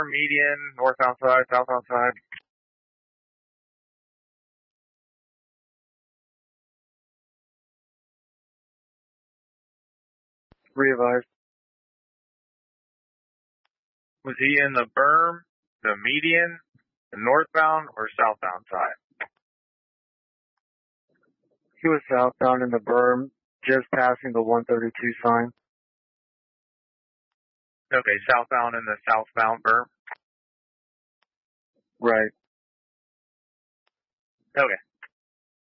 median, northbound side, southbound side. Readvise. Was he in the berm, the median, the northbound, or southbound side? He was southbound in the berm, just passing the 132 sign. Okay, southbound in the southbound berm? Right. Okay.